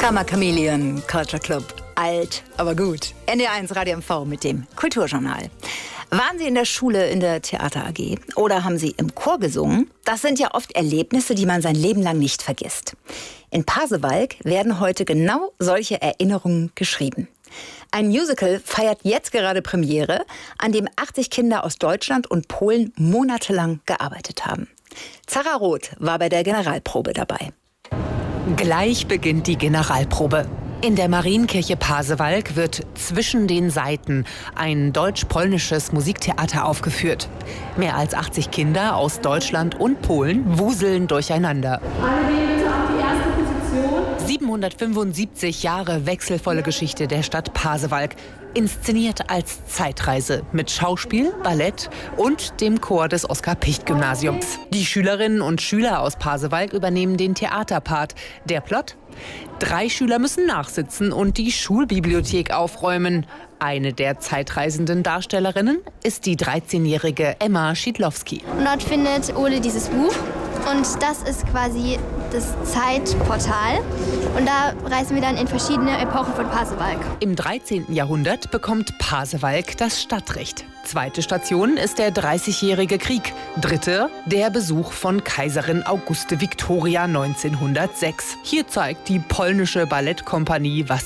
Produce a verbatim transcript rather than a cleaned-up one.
Karma Chameleon Culture Club. Alt, aber gut. N D R eins Radio M V mit dem Kulturjournal. Waren Sie in der Schule in der Theater A G oder haben Sie im Chor gesungen? Das sind ja oft Erlebnisse, die man sein Leben lang nicht vergisst. In Pasewalk werden heute genau solche Erinnerungen geschrieben. Ein Musical feiert jetzt gerade Premiere, an dem achtzig Kinder aus Deutschland und Polen monatelang gearbeitet haben. Zara Roth war bei der Generalprobe dabei. Gleich beginnt die Generalprobe. In der Marienkirche Pasewalk wird Zwischen den Seiten ein deutsch-polnisches Musiktheater aufgeführt. Mehr als achtzig Kinder aus Deutschland und Polen wuseln durcheinander. Alle gehen bitte auf die erste Position. siebenhundertfünfundsiebzig Jahre wechselvolle Geschichte der Stadt Pasewalk. Inszeniert als Zeitreise mit Schauspiel, Ballett und dem Chor des Oskar-Picht-Gymnasiums. Die Schülerinnen und Schüler aus Pasewalk übernehmen den Theaterpart. Der Plot? Drei Schüler müssen nachsitzen und die Schulbibliothek aufräumen. Eine der zeitreisenden Darstellerinnen ist die dreizehnjährige Emma Schiedlowski. Und dort findet Ole dieses Buch. Und das ist quasi das Zeitportal. Und da reisen wir dann in verschiedene Epochen von Pasewalk. Im dreizehnten Jahrhundert bekommt Pasewalk das Stadtrecht. Zweite Station ist der dreißigjährige Krieg. Dritte, der Besuch von Kaiserin Auguste Victoria neunzehnhundertsechs. Hier zeigt die polnische Ballettkompanie, was